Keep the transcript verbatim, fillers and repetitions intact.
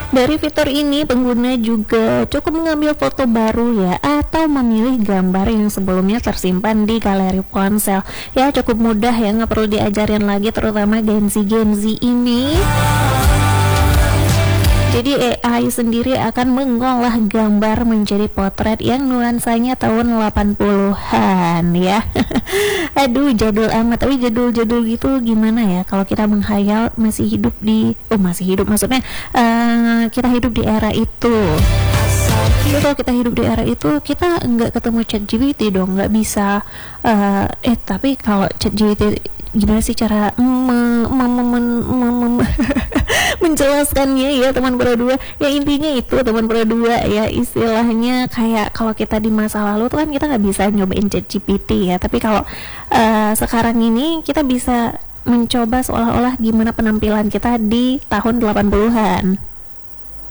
Dari fitur ini, pengguna juga cukup mengambil foto baru ya, atau memilih gambar yang sebelumnya tersimpan di galeri ponsel. Ya, cukup mudah ya, nggak perlu diajarin lagi, terutama Gen Z Gen Z ini. Jadi A I sendiri akan mengolah gambar menjadi potret yang nuansanya tahun delapan puluhan ya. Aduh, jadul amat. Tapi jadul-jadul gitu gimana ya kalau kita menghayal masih hidup di oh masih hidup maksudnya uh, kita hidup di era itu. Jadi kalau kita hidup di era itu, kita nggak ketemu ChatGPT dong, nggak bisa uh, eh tapi kalau ChatGPT gimana sih cara me, me, me, me, me, me, menjelaskannya ya teman Pro dua. Ya intinya itu teman Pro dua ya, istilahnya kayak kalau kita di masa lalu tuh kan kita nggak bisa nyobain ChatGPT ya, tapi kalau uh, sekarang ini kita bisa mencoba seolah-olah gimana penampilan kita di tahun delapan puluhan.